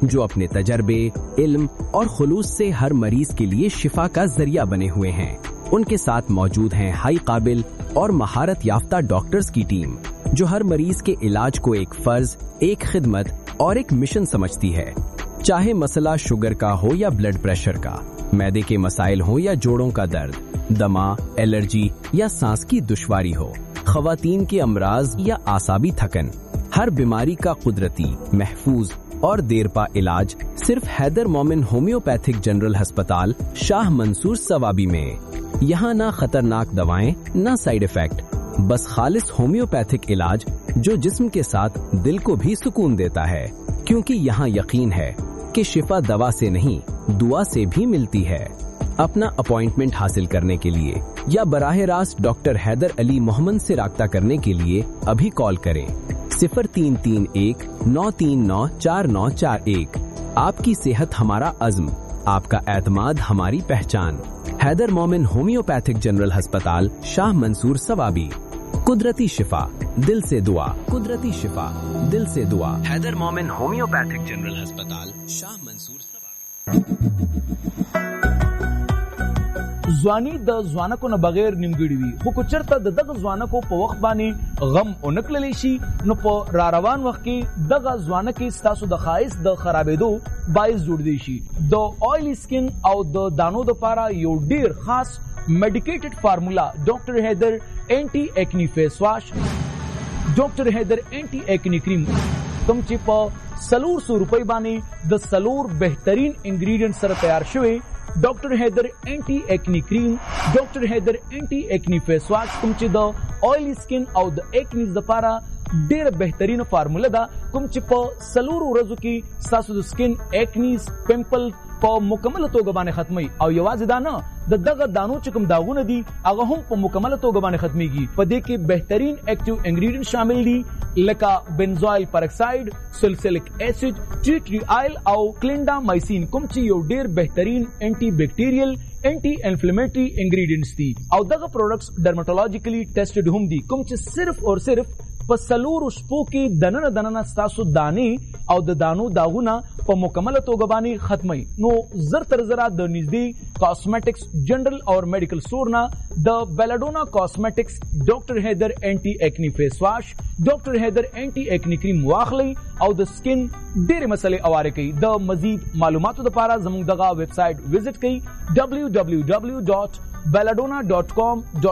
जो अपने तजर्बे, इल्म और खुलूस से हर मरीज के लिए शिफा का जरिया बने हुए हैं। उनके साथ मौजूद हैं हाई काबिल और महारत याफ्ता डॉक्टर्स की टीम, जो हर मरीज के इलाज को एक फर्ज, एक खिदमत और एक मिशन समझती है। चाहे मसला शुगर का हो या ब्लड प्रेशर का, मैदे के मसाइल हो या जोड़ों का दर्द, दमा, एलर्जी या सांस की दुश्वारी हो, खवातीन के अमराज या आसाबी थकन, हर बीमारी का कुदरती, महफूज और देरपा इलाज सिर्फ हैदर मोमिन होम्योपैथिक जनरल अस्पताल शाह मंसूर सवाबी में। यहाँ ना खतरनाक दवाएं, ना साइड इफेक्ट, बस खालिस होम्योपैथिक इलाज जो जिस्म के साथ दिल को भी सुकून देता है। क्योंकि यहाँ यकीन है कि शिफा दवा से नहीं, दुआ से भी मिलती है। अपना अपॉइंटमेंट हासिल करने के लिए या बराह रास्त डॉक्टर हैदर अली मोहम्मद से राब्ता करने के लिए अभी कॉल करें 0331-939-4941। आपकी सेहत हमारा अज़्म, आपका एतमाद हमारी पहचान। हैदर मोमिन होम्योपैथिक जनरल अस्पताल शाह मंसूर सवाबी। कुदरती शिफा, दिल से दुआ। कुदरती शिफा, दिल से दुआ। हैदर मोमिन होम्योपैथिक जनरल अस्पताल शाह मंसूर सवाबी। ځواني د ځوانکو نه بغیر نیمګړي وي، خو که چېرته د دغه ځوانکو په وخت باندې غم ونکړلی شي، نو په را روان وخت کې دغه ځوانکې ستاسو د ښایست د خرابېدو باعث جوړدی شي. د آیلی سکن او د دانو دپاره یو ډیر خاص میډیکیټډ فارمولا ډاکټر حیدر اینټي ایکنی فیس واش، ډاکټر حیدر اینټي ایکنی کریم، کوم چې په 400 روپۍ باندې د 4 بهترین انګریډینټ سره تیار شوی ډاکټر حیدر اینټي ایکنی کریم، ډاکټر حیدر اینټي ایکنی فیس واش، کوم چې د آیلی سکن او د ایکنیز لپاره ډیره بهترینه فارموله ده، کوم چې په 4 ورځو کې ستاسو د سکن ایکنیز، پمپل په مکمله توګه باندې ختمي. او یوازې دا نه، د دغه دانو چې کوم داغونه دي هغه هم په مکمله توګه باندې ختميږي. په دې کې بهترین ایکټیو انګریډینټ شامل دي لکه بنزوایل پرکساید، سلسلک ایسڈ، ټی ټری آیل او کلینډامایسین، کوم چې یو ډیر بهترین انټي بیکټیریل، انټي انفلیمیټری انګریډینټس دي. او دغه پروډکټس ډرماټولوژیکلی ټیسټډ هم دي، کوم چې صرف او صرف په 4 شپو کې دننه ستاسو دانې او د دانو داغونه په مکمله توګه باندې ختمي. نو زر تر زره د نږدې کاسمیټکس جنرل او میډیکل سٹور نه د بیلاډونا کاسمیټکس ډاکټر حیدر اینټي ایکنی فیس واش، ډاکټر حیدر اینټي ایکنی کریم واخلي او د سکن ډېرې مسلې اواره کوي. د مزید معلوماتو لپاره زموږ دغه ویب سایټ وزټ کړئ www.belladonna.com